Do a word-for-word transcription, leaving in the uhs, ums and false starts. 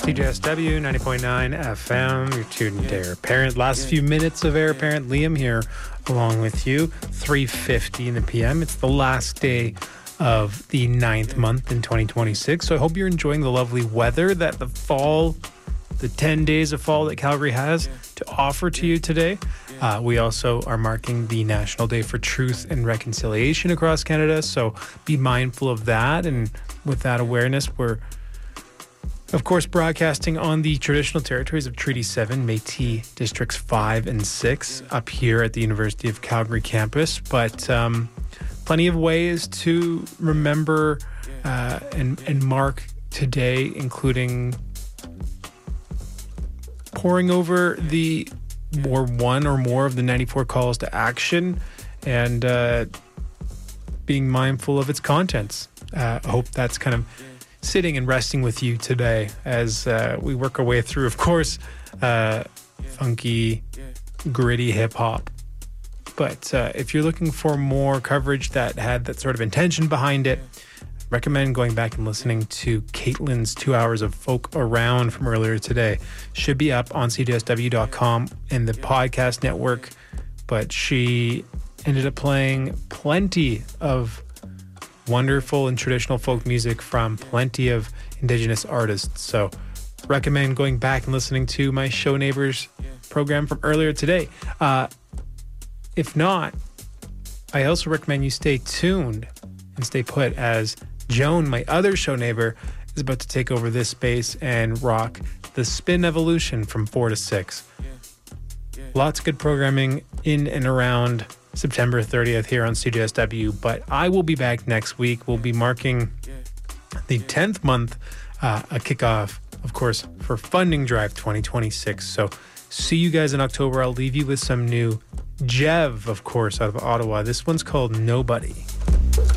C J S W ninety point nine F M. You're tuned to Air Parent. Last few minutes of Air Parent. Liam here along with you. three fifty in the P M. It's the last day of the ninth month in twenty twenty-six. So I hope you're enjoying the lovely weather that the fall, the ten days of fall that Calgary has to offer to you today. Uh, we also are marking the National Day for Truth and Reconciliation across Canada. So be mindful of that. And with that awareness, we're of course, broadcasting on the traditional territories of Treaty seven, Métis Districts five and six up here at the University of Calgary campus. But um, plenty of ways to remember uh, and, and mark today, including poring over the or one or more of the ninety-four calls to action and uh, being mindful of its contents. Uh, I hope that's kind of sitting and resting with you today as uh, we work our way through, of course, uh, funky, gritty hip-hop. But uh, if you're looking for more coverage that had that sort of intention behind it, recommend going back and listening to Caitlin's two hours of Folk Around from earlier today. Should be up on C J S W dot com and the podcast network, but she ended up playing plenty of wonderful and traditional folk music from plenty of Indigenous artists. So recommend going back and listening to my Show Neighbors program from earlier today. Uh, if not, I also recommend you stay tuned and stay put as Joan, my other show neighbor, is about to take over this space and rock the Spin Evolution from four to six. Lots of good programming in and around September thirtieth here on C J S W, but I will be back next week. We'll be marking the tenth month, uh, a kickoff, of course, for Funding Drive twenty twenty-six. So see you guys in October. I'll leave you with some new Jev, of course, out of Ottawa. This one's called Nobody.